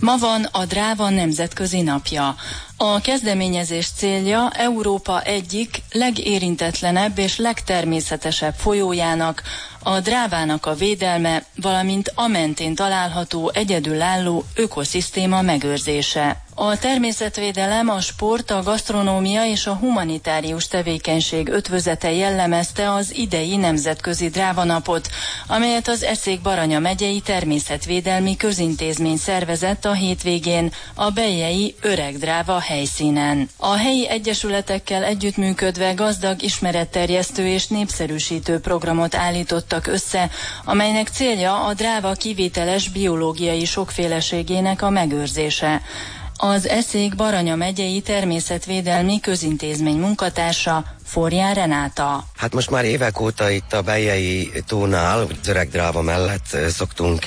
Ma van a Dráva nemzetközi napja. A kezdeményezés célja Európa egyik legérintetlenebb és legtermészetesebb folyójának, a Drávának a védelme, valamint a mentén található egyedülálló ökoszisztéma megőrzése. A természetvédelem, a sport, a gasztronómia és a humanitárius tevékenység ötvözete jellemezte az idei nemzetközi Drávanapot, amelyet az Eszék-Baranya megyei természetvédelmi közintézmény szervezett a hétvégén a beljei Öreg Dráva helyszínen. A helyi egyesületekkel együttműködve gazdag ismeretterjesztő és népszerűsítő programot állítottak össze, amelynek célja a Dráva kivételes biológiai sokféleségének a megőrzése. Az Eszék-Baranya megyei természetvédelmi közintézmény munkatársa Forján Renáta. Hát most már évek óta itt a Beljei tónál, az Öreg Dráva mellett szoktunk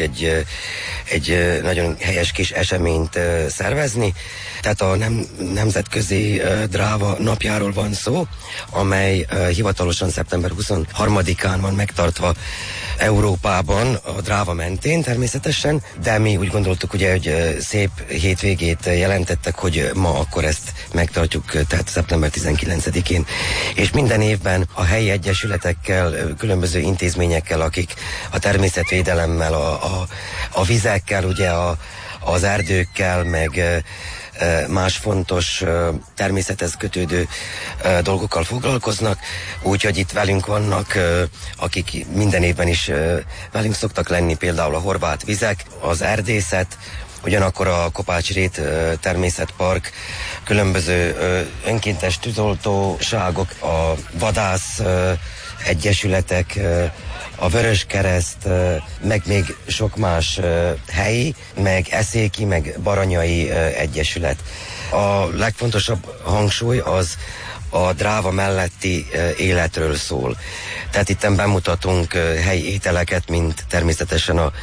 egy nagyon helyes kis eseményt szervezni. Tehát a nemzetközi Dráva napjáról van szó, amely hivatalosan szeptember 23-án van megtartva Európában, a Dráva mentén természetesen, de mi úgy gondoltuk, ugye, hogy szép hétvégét jelentettek, hogy ma akkor ezt megtartjuk, tehát szeptember 19-én. És minden évben a helyi egyesületekkel, különböző intézményekkel, akik a természetvédelemmel, a vizekkel, ugye az erdőkkel, meg más fontos természethez kötődő dolgokkal foglalkoznak, úgyhogy itt velünk vannak, akik minden évben is velünk szoktak lenni, például a Horváth Vizek, az erdészet, ugyanakkor a Kopács-Rét természetpark, különböző önkéntes tűzoltóságok, a vadász egyesületek, a Vöröskereszt, meg még sok más helyi, meg eszéki, meg baranyai egyesület. A legfontosabb hangsúly az a Dráva melletti életről szól. Tehát itten bemutatunk helyi ételeket, mint természetesen a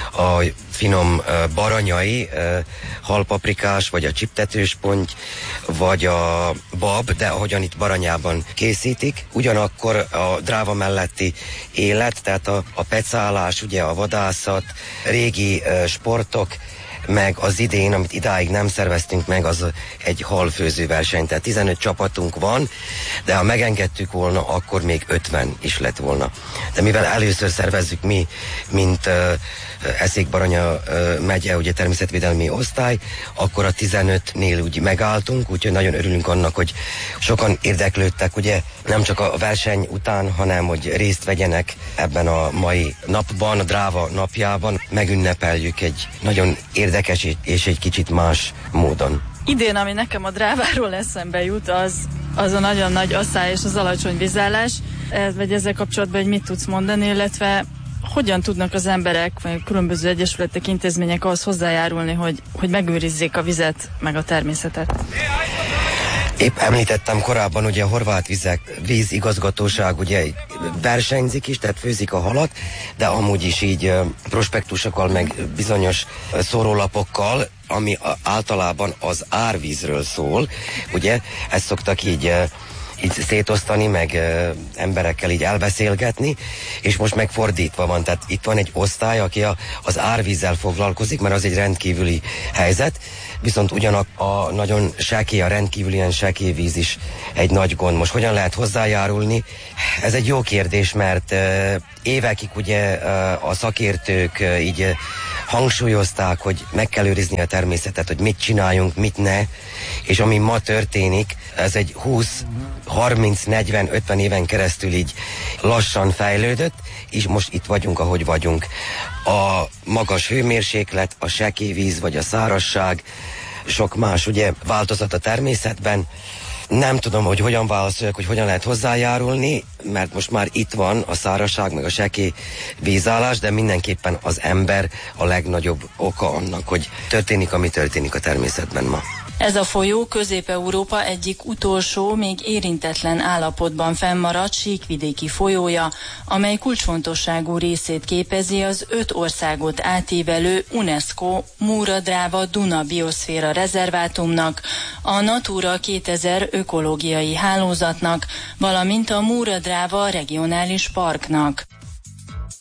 finom baranyai, halpaprikás, vagy a csiptetős ponty, vagy a bab, de ahogyan itt Baranyában készítik. Ugyanakkor a Dráva melletti élet, tehát a pecálás, ugye a vadászat, régi sportok, meg az idén, amit idáig nem szerveztünk meg, az egy halfőző verseny. Tehát 15 csapatunk van, de ha megengedtük volna, akkor még 50 is lett volna. De mivel először szervezzük mi, mint Eszék-Baranya megye, ugye természetvédelmi osztály, akkor a 15-nél úgy megálltunk, úgyhogy nagyon örülünk annak, hogy sokan érdeklődtek, ugye nem csak a verseny után, hanem hogy részt vegyenek ebben a mai napban, a Dráva napjában, megünnepeljük egy nagyon érdekes és egy kicsit más módon. Idén, ami nekem a Dráváról eszembe jut, az a nagyon nagy asszály és az alacsony vízállás. Vagy ezzel kapcsolatban, hogy mit tudsz mondani, illetve hogyan tudnak az emberek, vagy különböző egyesületek, intézmények ahhoz hozzájárulni, hogy megőrizzék a vizet, meg a természetet? Épp említettem korábban, ugye a Horváth Vizek vízigazgatóság ugye versenyzik is, tehát főzik a halat, de amúgy is így prospektusokkal, meg bizonyos szórólapokkal, ami általában az árvízről szól, ugye, ezt szoktak így szétosztani, meg emberekkel így elbeszélgetni, és most meg fordítva van, tehát itt van egy osztály, aki az árvízzel foglalkozik, mert az egy rendkívüli helyzet, viszont a nagyon sekély, a rendkívül sekély víz is egy nagy gond. Most hogyan lehet hozzájárulni? Ez egy jó kérdés, mert évekig ugye a szakértők így hangsúlyozták, hogy meg kell őrizni a természetet, hogy mit csináljunk, mit ne, és ami ma történik, ez egy 20, 30, 40, 50 éven keresztül így lassan fejlődött, és most itt vagyunk, ahogy vagyunk. A magas hőmérséklet, a sekély víz vagy a szárazság, sok más ugye változat a természetben. Nem tudom, hogy hogyan válaszoljak, hogy hogyan lehet hozzájárulni, mert most már itt van a szárazság, meg a sekély vízállás, de mindenképpen az ember a legnagyobb oka annak, hogy történik, ami történik a természetben ma. Ez a folyó Közép-Európa egyik utolsó, még érintetlen állapotban fennmaradt síkvidéki folyója, amely kulcsfontosságú részét képezi az 5 országot átívelő UNESCO Múra-Dráva Duna bioszféra rezervátumnak, a Natura 2000 ökológiai hálózatnak, valamint a Múra-Dráva regionális parknak.